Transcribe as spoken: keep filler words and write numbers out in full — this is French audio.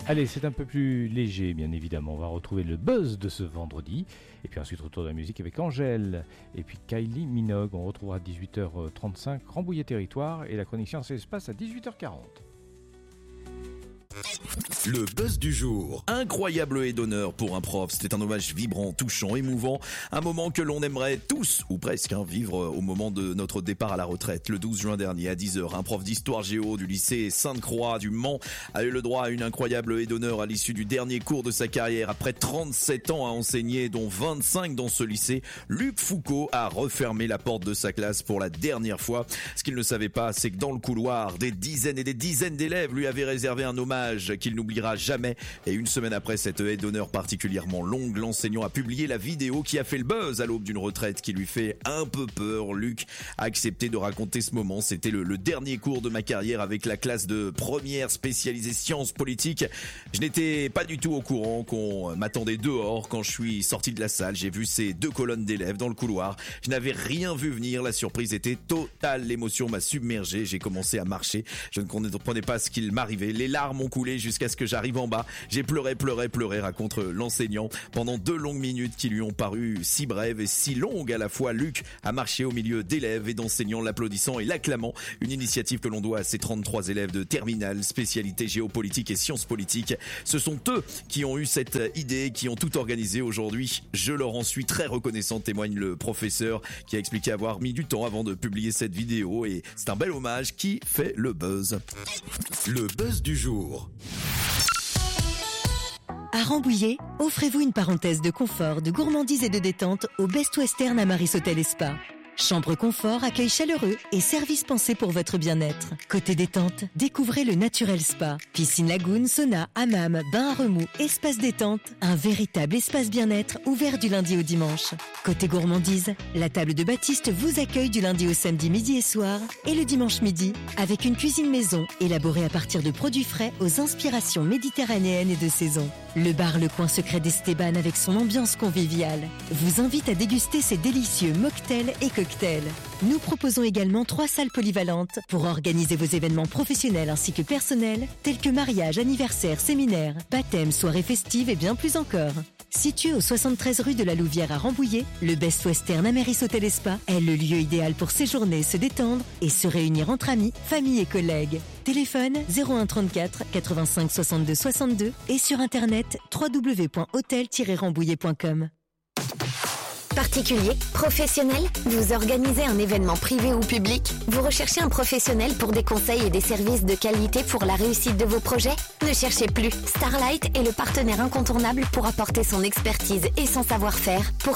Allez, c'est un peu plus léger, bien évidemment. On va retrouver le buzz de ce vendredi. Et puis ensuite, retour de la musique avec Angèle. Et puis Kylie Minogue. On retrouvera à dix-huit heures trente-cinq Rambouillet Territoire. Et la chronique Sciences et Espace à dix-huit heures quarante. Le buzz du jour. Incroyable haie d'honneur pour un prof. C'était un hommage vibrant, touchant, émouvant. Un moment que l'on aimerait tous, ou presque, hein, vivre au moment de notre départ à la retraite. Le douze juin dernier à dix heures, un prof d'histoire géo du lycée Sainte-Croix du Mans a eu le droit à une incroyable haie d'honneur à l'issue du dernier cours de sa carrière. Après trente-sept ans à enseigner, dont vingt-cinq dans ce lycée, Luc Foucault a refermé la porte de sa classe pour la dernière fois. Ce qu'il ne savait pas, c'est que dans le couloir, des dizaines et des dizaines d'élèves lui avaient réservé un hommage qu'il n'oubliera jamais. Et une semaine après cette haie d'honneur particulièrement longue, l'enseignant a publié la vidéo qui a fait le buzz à l'aube d'une retraite qui lui fait un peu peur. Luc a accepté de raconter ce moment. C'était le, le dernier cours de ma carrière avec la classe de première spécialisée sciences politiques. Je n'étais pas du tout au courant qu'on m'attendait dehors quand je suis sorti de la salle. J'ai vu ces deux colonnes d'élèves dans le couloir. Je n'avais rien vu venir. La surprise était totale. L'émotion m'a submergé. J'ai commencé à marcher. Je ne comprenais pas ce qu'il m'arrivait. Les larmes ont coulé jusqu'à ce que j'arrive en bas. J'ai pleuré, pleuré, pleuré, raconte l'enseignant. Pendant deux longues minutes qui lui ont paru si brèves et si longues à la fois, Luc a marché au milieu d'élèves et d'enseignants l'applaudissant et l'acclamant. Une initiative que l'on doit à ces trente-trois élèves de terminale, spécialité géopolitique et sciences politiques. Ce sont eux qui ont eu cette idée, qui ont tout organisé aujourd'hui. Je leur en suis très reconnaissant, témoigne le professeur qui a expliqué avoir mis du temps avant de publier cette vidéo et c'est un bel hommage qui fait le buzz. Le buzz du jour. À Rambouillet, offrez-vous une parenthèse de confort, de gourmandise et de détente au Best Western à Maris Hôtel et Spa. Chambre confort, accueil chaleureux et service pensé pour votre bien-être. Côté détente, découvrez le Naturel Spa. Piscine lagune, sauna, hammam, bain à remous, espace détente. Un véritable espace bien-être ouvert du lundi au dimanche. Côté gourmandise, la table de Baptiste vous accueille du lundi au samedi midi et soir et le dimanche midi avec une cuisine maison élaborée à partir de produits frais aux inspirations méditerranéennes et de saison. Le bar Le Coin Secret d'Esteban avec son ambiance conviviale vous invite à déguster ses délicieux mocktails et cocktails. Nous proposons également trois salles polyvalentes pour organiser vos événements professionnels ainsi que personnels, tels que mariage, anniversaire, séminaire, baptême, soirée festive et bien plus encore. Situé au soixante-treize rue de la Louvière à Rambouillet, le Best Western Ameris Hôtel et Spa est le lieu idéal pour séjourner, se détendre et se réunir entre amis, famille et collègues. Téléphone zéro un trente-quatre quatre-vingt-cinq soixante-deux soixante-deux et sur internet w w w point hôtel tiret rambouillet point com. Particulier, professionnel, vous organisez un événement privé ou public? Vous recherchez un professionnel pour des conseils et des services de qualité pour la réussite de vos projets? Ne cherchez plus. Starlight est le partenaire incontournable pour apporter son expertise et son savoir-faire pour